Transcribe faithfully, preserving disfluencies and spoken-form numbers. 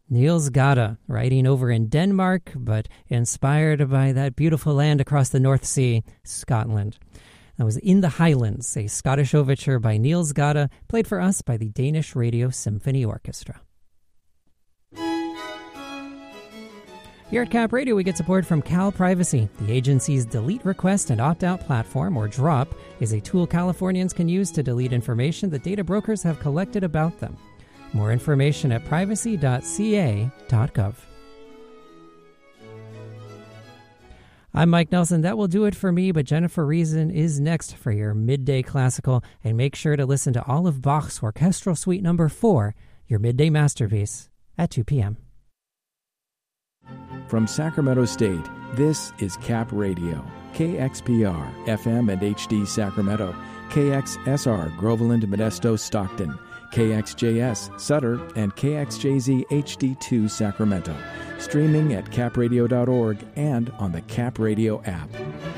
Niels Gade, writing over in Denmark, but inspired by that beautiful land across the North Sea, Scotland. That was In the Highlands, a Scottish overture by Niels Gade, played for us by the Danish Radio Symphony Orchestra. Here at Cap Radio, we get support from Cal Privacy. The agency's Delete Request and Opt-out platform, or DROP, is a tool Californians can use to delete information that data brokers have collected about them. More information at privacy dot c a dot gov. I'm Mike Nelson. That will do it for me, but Jennifer Reason is next for your Midday Classical. And make sure to listen to all of Bach's Orchestral Suite Number four, your midday masterpiece, at two p.m. From Sacramento State, this is Cap Radio, K X P R, F M and H D Sacramento, K X S R, Groveland, Modesto, Stockton, K X J S, Sutter, and K X J Z H D two, Sacramento. Streaming at cap radio dot org and on the Cap Radio app.